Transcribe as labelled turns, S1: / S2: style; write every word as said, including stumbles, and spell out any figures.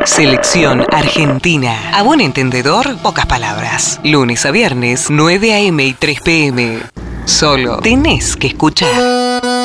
S1: Selección Argentina. A buen entendedor, pocas palabras. Lunes a viernes, nueve a eme y tres pe eme. Solo tenés que escuchar.